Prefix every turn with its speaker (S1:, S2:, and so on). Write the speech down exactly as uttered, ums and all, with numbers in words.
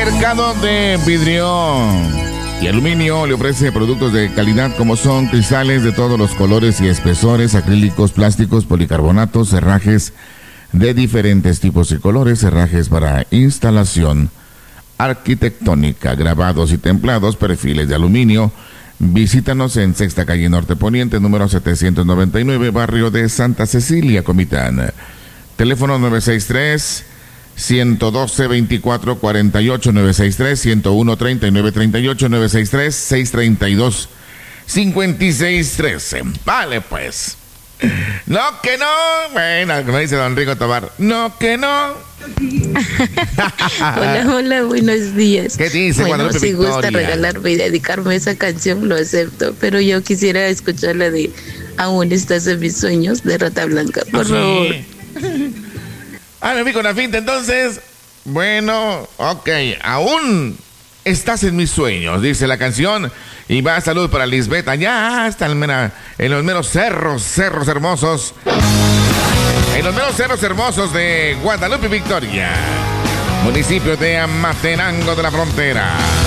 S1: Mercado de Vidrio y Aluminio le ofrece productos de calidad como son cristales de todos los colores y espesores, acrílicos, plásticos, policarbonatos, herrajes de diferentes tipos y colores, herrajes para instalación arquitectónica, grabados y templados, perfiles de aluminio. Visítanos en Sexta Calle Norte Poniente, número setecientos noventa y nueve, barrio de Santa Cecilia, Comitán. Teléfono nueve seis tres, uno uno dos, dos cuatro cuatro ocho, nueve seis tres, uno uno tres nueve tres ocho, nueve seis tres, seis tres dos, cinco seis uno tres. Vale, pues. No, que no. Bueno, como dice don Rico Tobar. No, que no.
S2: Hola, hola, buenos días.
S1: ¿Qué dice
S2: Bueno,
S1: Guadalupe
S2: si
S1: Victoria?
S2: gusta regalarme y dedicarme esa canción, lo acepto. Pero yo quisiera escuchar la de Aún estás en mis sueños, de Rata Blanca, por
S1: ¿Ah,
S2: favor.
S1: sí? Ah, me vi con la finta, entonces. Bueno, ok. Aún estás en mis sueños, dice la canción. Y va salud para Lisbeth, allá hasta el mera, en los meros cerros, cerros hermosos. En los meros cerros hermosos de Guadalupe Victoria, municipio de Amatenango de la Frontera.